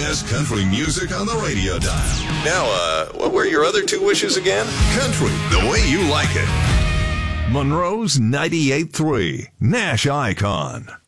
best country music on the radio dial. Now, what were your other two wishes again? Country, the way you like it. Monroe's 98.3, Nash Icon.